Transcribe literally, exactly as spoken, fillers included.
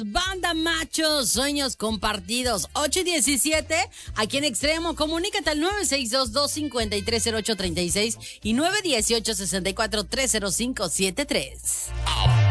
Banda Macho, sueños compartidos. ocho y diecisiete, aquí en Extremo. Comunícate al nueve seis dos, dos cinco tres, cero ocho tres seis y nueve uno ocho, seis cuatro tres cero cinco siete tres.